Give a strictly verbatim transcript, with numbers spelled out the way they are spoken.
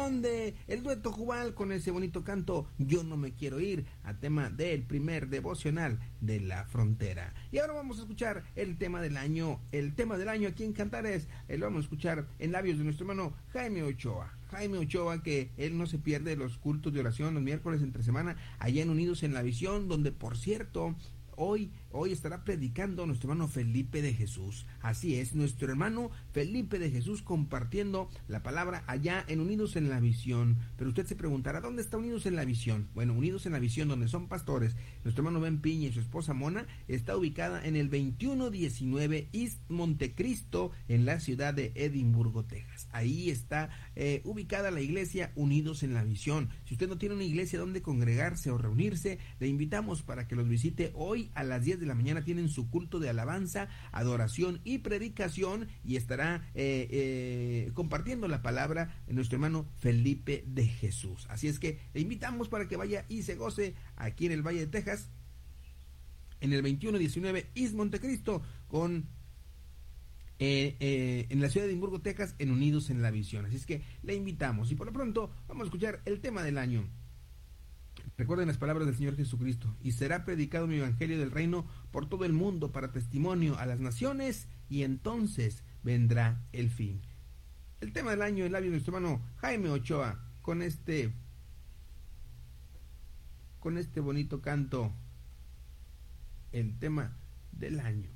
son de el dueto Jubal con ese bonito canto Yo no me quiero ir, a tema del primer devocional de la frontera. Y ahora vamos a escuchar el tema del año. El tema del año aquí en Cantares eh, lo vamos a escuchar en labios de nuestro hermano Jaime Ochoa. Jaime Ochoa, que él no se pierde los cultos de oración los miércoles entre semana allá en Unidos en la Visión, donde por cierto Hoy, hoy estará predicando nuestro hermano Felipe de Jesús. Así es, nuestro hermano Felipe de Jesús compartiendo la palabra allá en Unidos en la Visión. Pero usted se preguntará, ¿dónde está Unidos en la Visión? Bueno, Unidos en la Visión, donde son pastores, nuestro hermano Ben Piña y su esposa Mona, está ubicada en el veintiuno diecinueve East Montecristo, en la ciudad de Edimburgo, Texas. Ahí está eh, ubicada la iglesia Unidos en la Visión. Si usted no tiene una iglesia donde congregarse o reunirse, le invitamos para que los visite hoy a las diez de la mañana. Tienen su culto de alabanza, adoración y predicación, y estará eh, eh, compartiendo la palabra nuestro hermano Felipe de Jesús. Así es que le invitamos para que vaya y se goce aquí en el Valle de Texas, en el veintiuno diecinueve East Montecristo, con Eh, eh, en la ciudad de Edimburgo, Texas, en Unidos en la Visión. Así es que le invitamos, y por lo pronto vamos a escuchar el tema del año. Recuerden las palabras del Señor Jesucristo: y será predicado mi evangelio del reino por todo el mundo para testimonio a las naciones, y entonces vendrá el fin. El tema del año en labios de nuestro hermano Jaime Ochoa, con este con este bonito canto, el tema del año.